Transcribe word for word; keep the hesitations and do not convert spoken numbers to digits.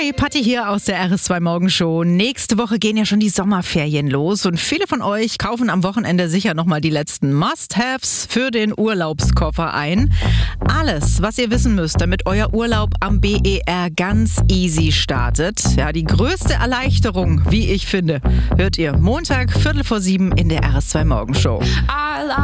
Hi, Patti hier aus der R S zwei Morgenshow. Nächste Woche gehen ja schon die Sommerferien los und viele von euch kaufen am Wochenende sicher nochmal die letzten Must-Haves für den Urlaubskoffer ein. Alles, was ihr wissen müsst, damit euer Urlaub am B E R ganz easy startet. Ja, die größte Erleichterung, wie ich finde, hört ihr Montag, Viertel vor sieben in der R S zwei Morgenshow.